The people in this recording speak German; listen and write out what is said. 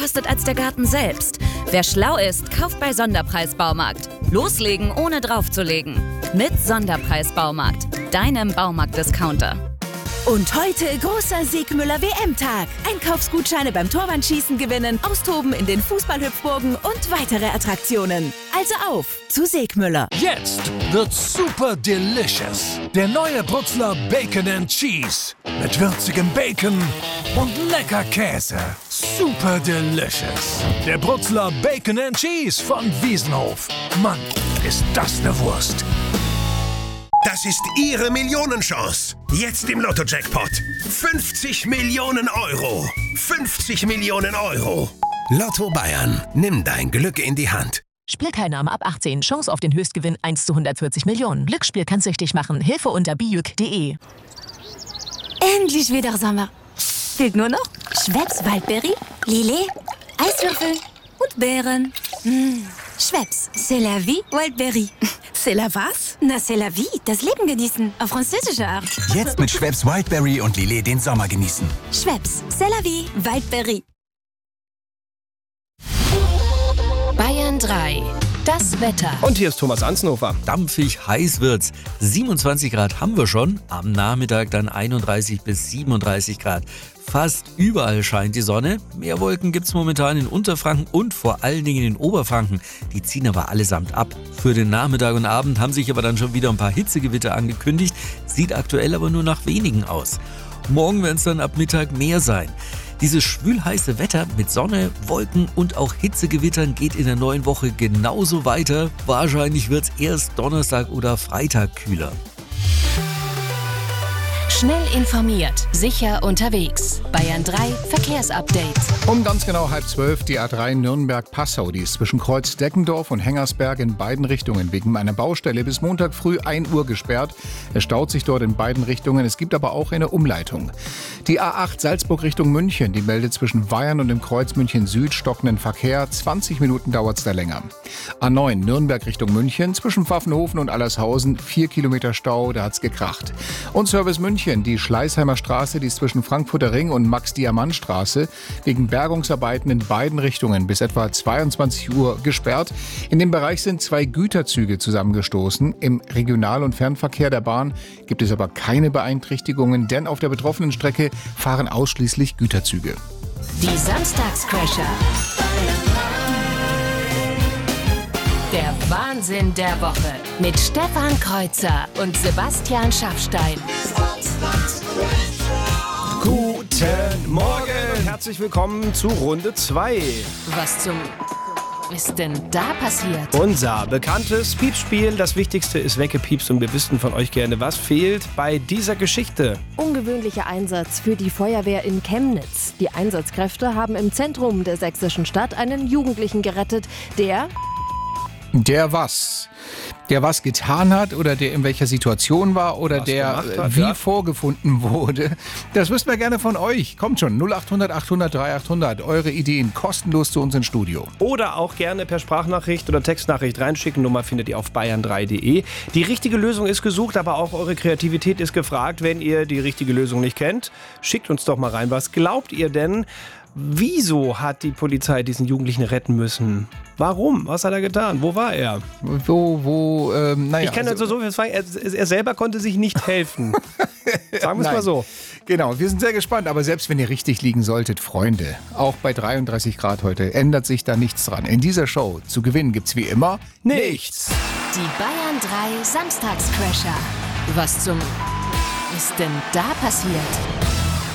kostet als der Garten selbst. Wer schlau ist, kauft bei Sonderpreis Loslegen, ohne draufzulegen. Mit Sonderpreis Baumarkt, deinem Baumarkt-Discounter. Und heute großer Siegmüller WM-Tag. Einkaufsgutscheine beim Torwandschießen gewinnen, austoben in den Fußballhüpfburgen und weitere Attraktionen. Also auf zu Siegmüller. Jetzt wird's super delicious. Der neue Brutzler Bacon and Cheese. Mit würzigem Bacon und lecker Käse. Super delicious. Der Brutzler Bacon and Cheese von Wiesenhof. Mann, ist das eine Wurst. Das ist Ihre Millionenchance. Jetzt im Lotto-Jackpot. 50 Millionen Euro. 50 Millionen Euro. Lotto Bayern. Nimm dein Glück in die Hand. Spielteilnahme ab 18. Chance auf den Höchstgewinn 1 zu 140 Millionen. Glücksspiel kann süchtig machen. Hilfe unter bijuk.de. Endlich wieder Sommer. Fehlt nur noch Schweppes Waldbeere, Lillet, Eiswürfel und Beeren. Schweppes, c'est la vie, Wildberry. C'est la was? Na, c'est la vie, das Leben genießen. Auf französische Art. Jetzt mit Schweppes Wildberry und Lillet den Sommer genießen. Schweppes, c'est la vie, Wildberry. Bayern 3. Das Wetter. Und hier ist Thomas Ansnhofer. Dampfig heiß wird's. 27 Grad haben wir schon. Am Nachmittag dann 31 bis 37 Grad. Fast überall scheint die Sonne. Mehr Wolken gibt's momentan in Unterfranken und vor allen Dingen in Oberfranken. Die ziehen aber allesamt ab. Für den Nachmittag und Abend haben sich aber dann schon wieder ein paar Hitzegewitter angekündigt. Sieht aktuell aber nur nach wenigen aus. Morgen werden es dann ab Mittag mehr sein. Dieses schwülheiße Wetter mit Sonne, Wolken und auch Hitzegewittern geht in der neuen Woche genauso weiter. Wahrscheinlich wird es erst Donnerstag oder Freitag kühler. Schnell informiert, sicher unterwegs. Bayern 3 Verkehrsupdate. Um ganz genau 11:30 die A3 Nürnberg-Passau. Die ist zwischen Kreuz Deckendorf und Hengersberg in beiden Richtungen wegen einer Baustelle bis Montag früh 1 Uhr gesperrt. Es staut sich dort in beiden Richtungen. Es gibt aber auch eine Umleitung. Die A8 Salzburg Richtung München, die meldet zwischen Weyern und dem Kreuz München Süd stockenden Verkehr. 20 Minuten dauert es da länger. A9 Nürnberg Richtung München, zwischen Pfaffenhofen und Allershausen 4 Kilometer Stau, da hat's gekracht. Und Service München, die Schleißheimer Straße, die ist zwischen Frankfurter Ring und Max-Diamant-Straße wegen Bergungsarbeiten in beiden Richtungen bis etwa 22 Uhr gesperrt. In dem Bereich sind 2 Güterzüge zusammengestoßen. Im Regional- und Fernverkehr der Bahn gibt es aber keine Beeinträchtigungen, denn auf der betroffenen Strecke fahren ausschließlich Güterzüge. Die Samstagscrasher. Der Wahnsinn der Woche mit Stefan Kreuzer und Sebastian Schaffstein. Guten Morgen. Herzlich willkommen zu Runde 2. Was zum ist denn da passiert? Unser bekanntes Piepsspiel. Das Wichtigste ist weggepiepst und wir wüssten von euch gerne, was fehlt bei dieser Geschichte. Ungewöhnlicher Einsatz für die Feuerwehr in Chemnitz. Die Einsatzkräfte haben im Zentrum der sächsischen Stadt einen Jugendlichen gerettet, der was getan hat oder der in welcher Situation war oder was der hat, wie vorgefunden wurde. Das wüssten wir gerne von euch. Kommt schon, 0800 800 3800. Eure Ideen kostenlos zu uns ins Studio. Oder auch gerne per Sprachnachricht oder Textnachricht reinschicken. Nummer findet ihr auf bayern3.de. Die richtige Lösung ist gesucht, aber auch eure Kreativität ist gefragt. Wenn ihr die richtige Lösung nicht kennt, schickt uns doch mal rein. Was glaubt ihr denn? Wieso hat die Polizei diesen Jugendlichen retten müssen? Warum? Was hat er getan? Wo war er? Ich kann also so viel sagen, er selber konnte sich nicht helfen. Sagen wir es mal so. Genau, wir sind sehr gespannt, aber selbst wenn ihr richtig liegen solltet, Freunde, auch bei 33 Grad heute ändert sich da nichts dran. In dieser Show zu gewinnen gibt's wie immer nichts. Die Bayern 3 Samstagscrasher. Was zum ist denn da passiert?